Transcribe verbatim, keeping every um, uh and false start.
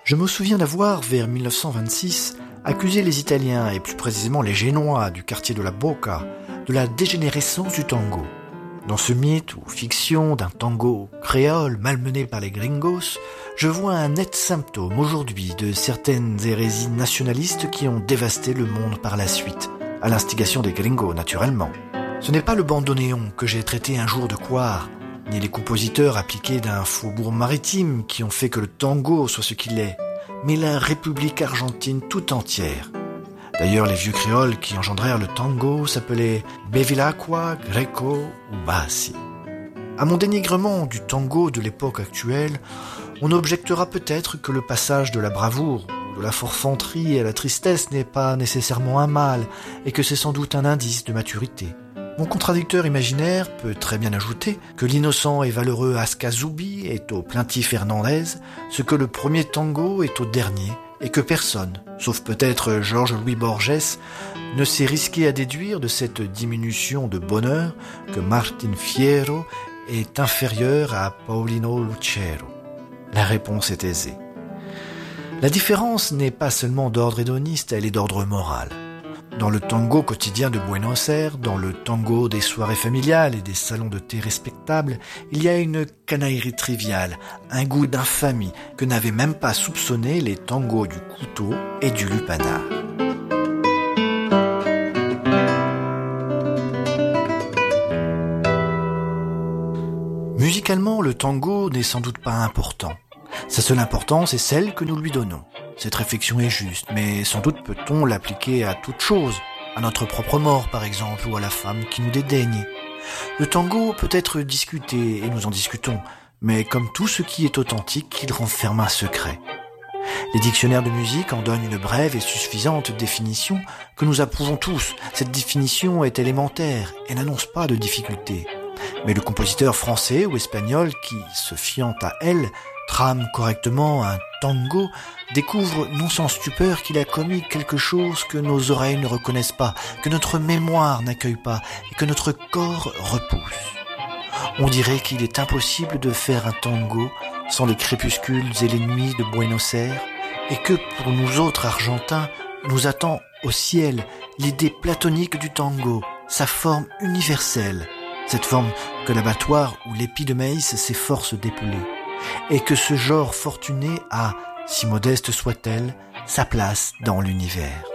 Je me souviens d'avoir, vers mille neuf cent vingt-six, accusé les Italiens, et plus précisément les Génois du quartier de la Boca, de la dégénérescence du tango. Dans ce mythe ou fiction d'un tango créole malmené par les gringos, je vois un net symptôme aujourd'hui de certaines hérésies nationalistes qui ont dévasté le monde par la suite, à l'instigation des gringos naturellement. Ce n'est pas le bandoneon que j'ai traité un jour de couard, ni les compositeurs appliqués d'un faubourg maritime qui ont fait que le tango soit ce qu'il est, mais la République argentine tout entière. D'ailleurs, les vieux créoles qui engendrèrent le tango s'appelaient Bevilacqua, Greco ou Bassi. À mon dénigrement du tango de l'époque actuelle, on objectera peut-être que le passage de la bravoure ou de la forfanterie à la tristesse n'est pas nécessairement un mal et que c'est sans doute un indice de maturité. Mon contradicteur imaginaire peut très bien ajouter que l'innocent et valeureux Ascasubi est au plaintif Hernandez ce que le premier tango est au dernier, et que personne, sauf peut-être Georges-Louis Borges, ne s'est risqué à déduire de cette diminution de bonheur que Martin Fierro est inférieur à Paolino Lucero. La réponse est aisée. La différence n'est pas seulement d'ordre hédoniste, elle est d'ordre moral. Dans le tango quotidien de Buenos Aires, dans le tango des soirées familiales et des salons de thé respectables, il y a une canaillerie triviale, un goût d'infamie que n'avaient même pas soupçonné les tangos du couteau et du lupanar. Musicalement, le tango n'est sans doute pas important. Sa seule importance est celle que nous lui donnons. Cette réflexion est juste, mais sans doute peut-on l'appliquer à toute chose, à notre propre mort par exemple, ou à la femme qui nous dédaigne. Le tango peut être discuté, et nous en discutons, mais comme tout ce qui est authentique, il renferme un secret. Les dictionnaires de musique en donnent une brève et suffisante définition que nous approuvons tous. Cette définition est élémentaire et n'annonce pas de difficulté. Mais le compositeur français ou espagnol qui, se fiant à elle, trame correctement un tango, découvre non sans stupeur qu'il a commis quelque chose que nos oreilles ne reconnaissent pas, que notre mémoire n'accueille pas et que notre corps repousse. On dirait qu'il est impossible de faire un tango sans les crépuscules et les nuits de Buenos Aires et que pour nous autres Argentins, nous attend au ciel l'idée platonique du tango, sa forme universelle, cette forme que l'abattoir ou l'épi de maïs s'efforce d'épeler. Et que ce genre fortuné a, si modeste soit-elle, sa place dans l'univers.